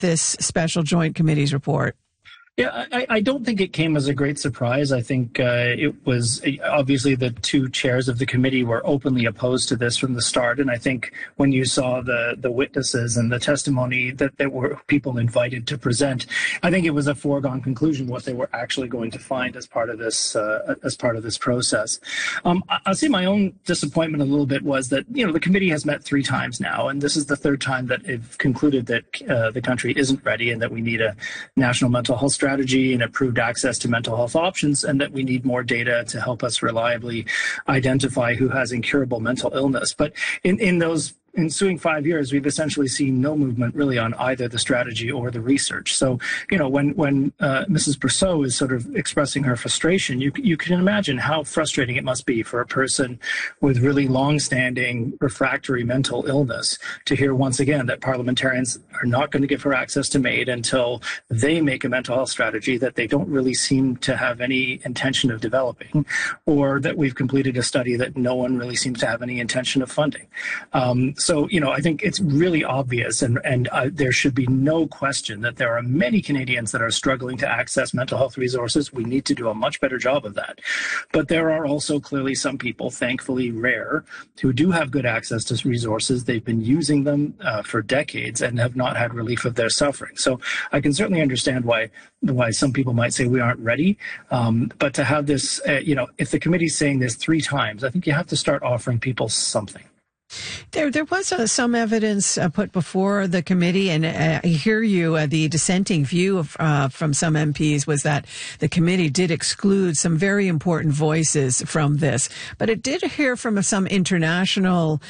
this special joint committee's report? Yeah, I don't think it came as a great surprise. I think it was obviously the two chairs of the committee were openly opposed to this from the start. And I think when you saw the witnesses and the testimony that there were people invited to present, I think it was a foregone conclusion what they were actually going to find as part of this process. I'll say my own disappointment a little bit was that, the committee has met 3 times now, and this is the 3rd time that they've concluded that the country isn't ready and that we need a national mental health strategy and improved access to mental health options, and that we need more data to help us reliably identify who has incurable mental illness. But in those ensuing 5 years, we've essentially seen no movement really on either the strategy or the research. So, when Mrs. Brousseau is sort of expressing her frustration, you can imagine how frustrating it must be for a person with really long-standing refractory mental illness to hear once again that parliamentarians are not going to give her access to MAID until they make a mental health strategy that they don't really seem to have any intention of developing, or that we've completed a study that no one really seems to have any intention of funding. So, I think it's really obvious, and there should be no question that there are many Canadians that are struggling to access mental health resources. We need to do a much better job of that. But there are also clearly some people, thankfully rare, who do have good access to resources. They've been using them for decades and have not had relief of their suffering. So I can certainly understand why some people might say we aren't ready. But to have this, if the committee's saying this 3 times, I think you have to start offering people something. There was some evidence put before the committee, and I hear you. The dissenting view from some MPs was that the committee did exclude some very important voices from this, but it did hear from some international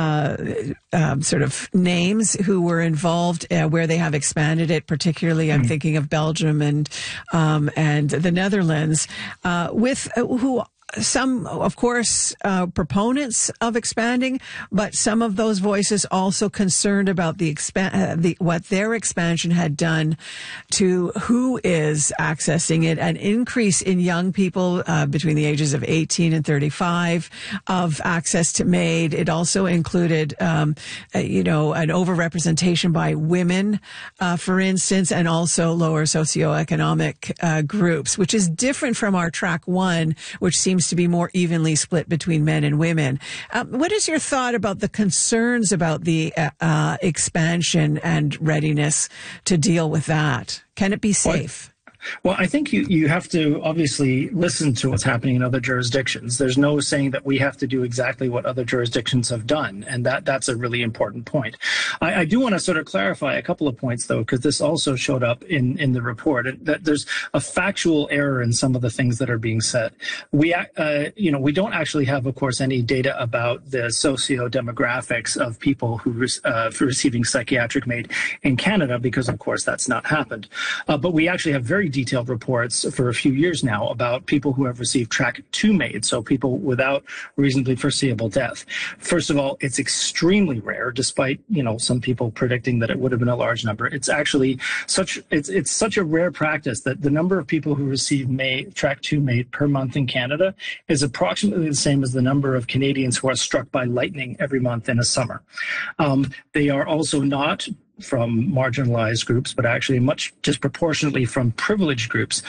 sort of names who were involved where they have expanded it. Particularly, I'm thinking of Belgium and the Netherlands, with who. Some, of course, proponents of expanding, but some of those voices also concerned about what their expansion had done to who is accessing it. An increase in young people between the ages of 18 and 35 of access to MAID. It also included, an overrepresentation by women, for instance, and also lower socioeconomic groups, which is different from our Track 1, which seems to be more evenly split between men and women. What is your thought about the concerns about the expansion and readiness to deal with that? Can it be safe? Well, I think you have to obviously listen to what's happening in other jurisdictions. There's no saying that we have to do exactly what other jurisdictions have done, and that's a really important point. I do want to sort of clarify a couple of points, though, because this also showed up in the report, that there's a factual error in some of the things that are being said. We don't actually have, of course, any data about the socio-demographics of people who for receiving psychiatric MAID in Canada, because, of course, that's not happened. But we actually have very detailed reports for a few years now about people who have received Track 2 MAID, so people without reasonably foreseeable death. First of all, it's extremely rare, despite some people predicting that it would have been a large number. It's actually such a rare practice that the number of people who receive Track 2 MAID per month in Canada is approximately the same as the number of Canadians who are struck by lightning every month in a summer. They are also not from marginalized groups, but actually much disproportionately from privileged groups,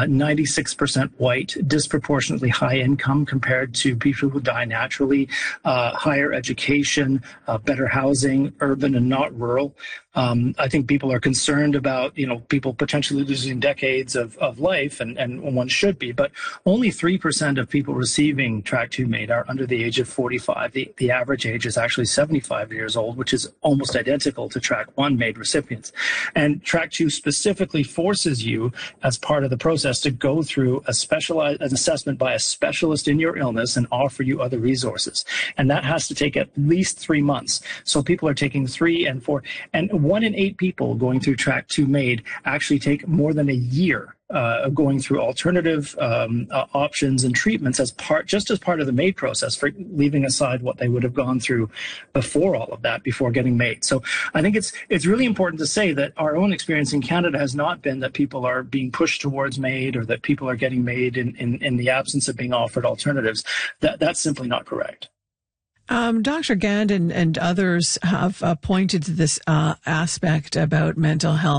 96% white, disproportionately high income compared to people who die naturally, higher education, better housing, urban and not rural. I think people are concerned about, people potentially losing decades of life, and one should be, but only 3% of people receiving Track 2 MAID are under the age of 45. The average age is actually 75 years old, which is almost identical to Track 1 MAID recipients. And Track 2 specifically forces you, as part of the process, to go through an assessment by a specialist in your illness and offer you other resources. And that has to take at least 3 months. So people are taking 3 and 4, and 1 in 8 people going through Track 2 MAID actually take more than a year going through alternative options and treatments just as part of the MAID process, for leaving aside what they would have gone through before all of that, before getting MAID. So I think it's really important to say that our own experience in Canada has not been that people are being pushed towards MAID or that people are getting MAID in the absence of being offered alternatives. That's simply not correct. Dr. Gand and others have pointed to this aspect about mental health